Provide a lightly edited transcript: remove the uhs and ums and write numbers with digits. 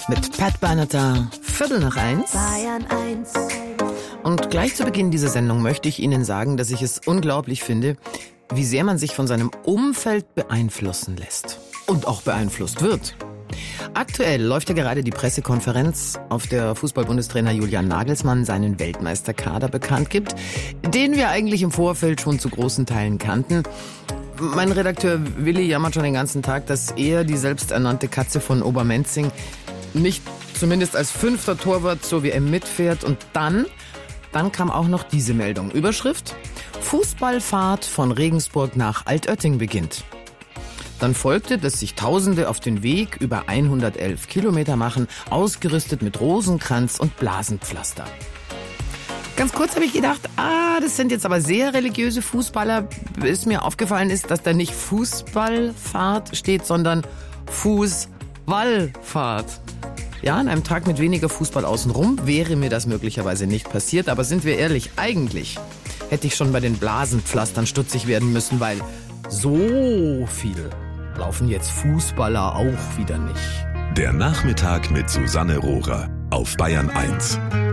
mit Pat Benatar, 1:15. Bayern 1. Und gleich zu Beginn dieser Sendung möchte ich Ihnen sagen, dass ich es unglaublich finde, wie sehr man sich von seinem Umfeld beeinflussen lässt. Und auch beeinflusst wird. Aktuell läuft ja gerade die Pressekonferenz, auf der Fußball-Bundestrainer Julian Nagelsmann seinen Weltmeisterkader bekannt gibt, den wir eigentlich im Vorfeld schon zu großen Teilen kannten. Mein Redakteur Willi jammert schon den ganzen Tag, dass er, die selbsternannte Katze von Obermenzing, nicht zumindest als 5. Torwart zur WM mitfährt. Und dann kam auch noch diese Meldung. Überschrift: Fußballfahrt von Regensburg nach Altötting beginnt. Dann folgte, dass sich Tausende auf den Weg über 111 Kilometer machen, ausgerüstet mit Rosenkranz und Blasenpflaster. Ganz kurz habe ich gedacht, das sind jetzt aber sehr religiöse Fußballer. Bis mir aufgefallen ist, dass da nicht Fußballfahrt steht, sondern Fußwallfahrt. Ja, an einem Tag mit weniger Fußball außenrum wäre mir das möglicherweise nicht passiert. Aber sind wir ehrlich, eigentlich hätte ich schon bei den Blasenpflastern stutzig werden müssen, weil so viel laufen jetzt Fußballer auch wieder nicht. Der Nachmittag mit Susanne Rohrer auf Bayern 1.